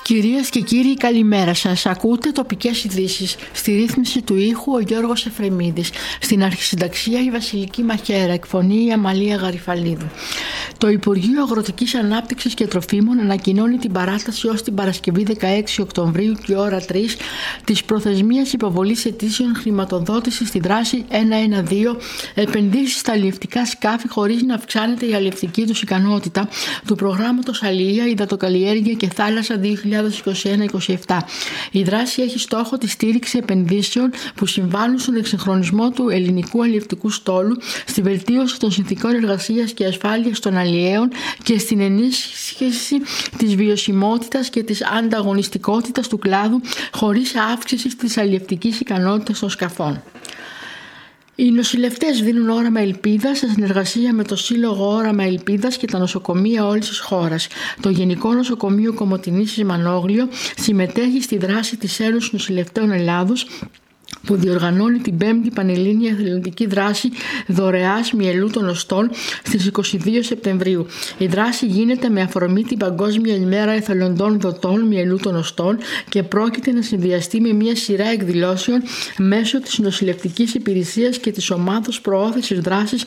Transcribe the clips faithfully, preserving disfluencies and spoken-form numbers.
Κυρίες και κύριοι, καλημέρα σας. Ακούτε τοπικές ειδήσεις. Στη ρύθμιση του ήχου ο Γιώργος Εφρεμίδης. Στην αρχισυνταξία η Βασιλική Μαχαίρα. Εκφωνεί η Αμαλία Γαριφαλίδου. Το Υπουργείο Αγροτικής Ανάπτυξης και Τροφίμων ανακοινώνει την παράταση ως την Παρασκευή δεκαέξι Οκτωβρίου και ώρα τρεις της προθεσμίας υποβολής αιτήσεων χρηματοδότησης στη δράση ένα ένα δύο επενδύσεις στα αλλιευτικά σκάφη χωρίς να αυξάνεται η αλλιευτική τους ικανότητα του προγράμματος Αλία, Υδατοκαλλιέργεια και Θάλασσα δύο χιλιάδες είκοσι ένα είκοσι επτά. Η δράση έχει στόχο τη στήριξη επενδύσεων που συμβάλλουν στον εξυγχρονισμό του ελληνικού αλλιευτικού στόλου, στη βελτίωση των συνθηκών εργασίας και ασφάλειας των αλλιέων και στην ενίσχυση της βιωσιμότητας και της ανταγωνιστικότητας του κλάδου χωρίς αύξηση της αλλιευτικής ικανότητας των σκαφών. Οι νοσηλευτές δίνουν όραμα ελπίδας σε συνεργασία με το Σύλλογο Όραμα Ελπίδας και τα νοσοκομεία όλης της χώρας. Το Γενικό Νοσοκομείο Κομοτηνής Μανόγλιο συμμετέχει στη δράση της Ένωσης Νοσηλευτών Ελλάδος, που διοργανώνει την πέμπτη Πανελλήνια Εθελοντική Δράση Δωρεάς Μυελού των Οστών στις είκοσι δύο Σεπτεμβρίου. Η δράση γίνεται με αφορμή την Παγκόσμια ημέρα εθελοντών δοτών μυελού των οστών και πρόκειται να συνδυαστεί με μια σειρά εκδηλώσεων μέσω της νοσηλευτικής υπηρεσίας και της ομάδος προώθησης δράσης,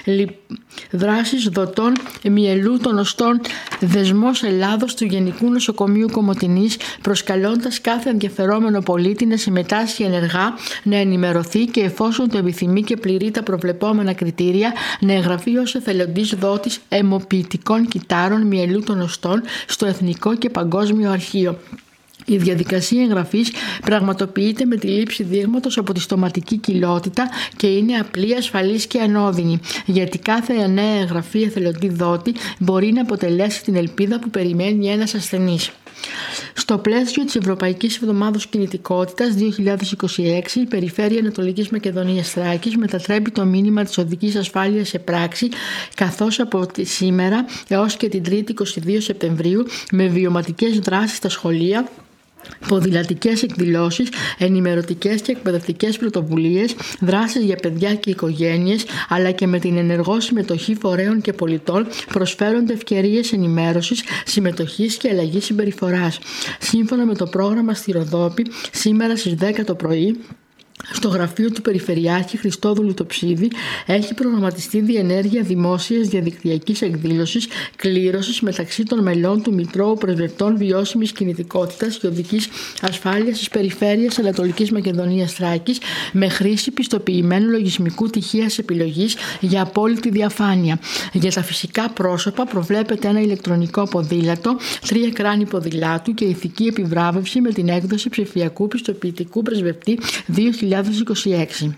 δράσης δοτών μυελού των οστών Δεσμός Ελλάδος του Γενικού Νοσοκομείου Κομοτηνής, προσκαλώντας κάθε ενδιαφερόμενο πολίτη να συμμετάσχει ενεργά, να ενημερωθεί και, εφόσον το επιθυμεί και πληρεί τα προβλεπόμενα κριτήρια, να εγγραφεί ως εθελοντής δότης αιμοποιητικών κυτάρων μυελού των οστών στο Εθνικό και Παγκόσμιο Αρχείο. Η διαδικασία εγγραφής πραγματοποιείται με τη λήψη δείγματος από τη στοματική κοιλότητα και είναι απλή, ασφαλής και ανώδυνη, γιατί κάθε νέα εγγραφή εθελοντή δότη μπορεί να αποτελέσει την ελπίδα που περιμένει ένας ασθενής. Στο πλαίσιο της Ευρωπαϊκής Εβδομάδος Κινητικότητας δύο χιλιάδες είκοσι έξι, η Περιφέρεια Ανατολικής Μακεδονίας Θράκης μετατρέπει το μήνυμα της οδικής ασφάλειας σε πράξη, καθώς από σήμερα έως και την Τρίτη είκοσι δύο Σεπτεμβρίου, με βιωματικές δράσεις στα σχολεία, ποδηλατικές εκδηλώσεις, ενημερωτικές και εκπαιδευτικές πρωτοβουλίες, δράσεις για παιδιά και οικογένειες, αλλά και με την ενεργό συμμετοχή φορέων και πολιτών, προσφέρονται ευκαιρίες ενημέρωσης, συμμετοχής και αλλαγής συμπεριφοράς. Σύμφωνα με το πρόγραμμα στη Ροδόπη, σήμερα στις δέκα το πρωί, στο γραφείο του Περιφερειάρχη Χριστόδουλου Τοψίδη, έχει προγραμματιστεί διενέργεια δημόσιας διαδικτυακής εκδήλωσης κλήρωσης μεταξύ των μελών του Μητρώου Πρεσβευτών Βιώσιμης Κινητικότητας και Οδικής Ασφάλειας της Περιφέρειας Ανατολικής Μακεδονίας Θράκης, με χρήση πιστοποιημένου λογισμικού τυχείας επιλογής για απόλυτη διαφάνεια. Για τα φυσικά πρόσωπα προβλέπεται ένα ηλεκτρονικό ποδήλατο, τρία κράνη ποδηλάτου και ηθική επιβράβευση με την έκδοση ψηφιακού πιστοποιητικού πρεσβευτή δύο χιλιάδες είκοσι έξι.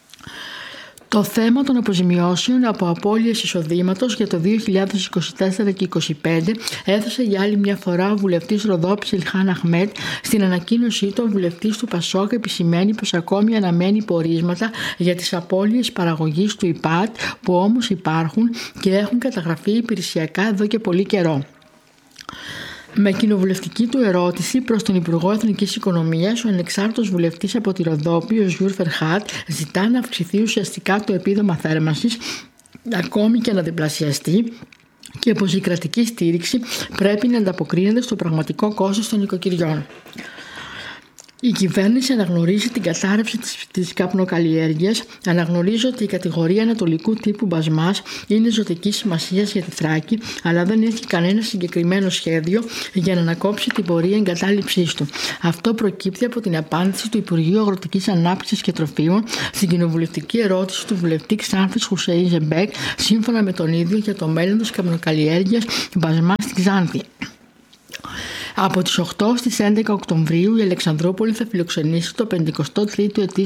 Το θέμα των αποζημιώσεων από απώλειες εισοδήματος για το δύο χιλιάδες είκοσι τέσσερα και είκοσι πέντε έθεσε για άλλη μια φορά ο βουλευτής Ροδόπης Ηλχάν Αχμέτ. Στην ανακοίνωσή του, ο βουλευτής του Πασόκ επισημαίνει πως ακόμη αναμένει πορίσματα για τις απώλειες παραγωγής του ΙΠΑΤ, που όμως υπάρχουν και έχουν καταγραφεί υπηρεσιακά εδώ και πολύ καιρό. Με κοινοβουλευτική του ερώτηση προς τον Υπουργό Εθνικής Οικονομίας, ο ανεξάρτητος βουλευτής από τη Ροδόπη, ο Ζιούρ Φερχάτ, ζητά να αυξηθεί ουσιαστικά το επίδομα θέρμανσης, ακόμη και να διπλασιαστεί, και πως η κρατική στήριξη πρέπει να ανταποκρίνεται στο πραγματικό κόστος των νοικοκυριών. Η κυβέρνηση αναγνωρίζει την κατάρρευση της, της καπνοκαλλιέργειας, αναγνωρίζει ότι η κατηγορία ανατολικού τύπου μπασμάς είναι ζωτικής σημασίας για τη Θράκη, αλλά δεν έχει κανένα συγκεκριμένο σχέδιο για να ανακόψει την πορεία εγκατάλειψής του. Αυτό προκύπτει από την απάντηση του Υπουργείου Αγροτικής Ανάπτυξης και Τροφίμων στην κοινοβουλευτική ερώτηση του βουλευτή Ξάνθης Χουσέι Ζεμπέκ, σύμφωνα με τον ίδιο, για το μέλλον της καπνοκαλλιέργειας μπασμάς στη Ξάνθη. Από τις οκτώ στις έντεκα Οκτωβρίου η Αλεξανδρούπολη θα φιλοξενήσει το πενηκοστό τρίτο ετήσιο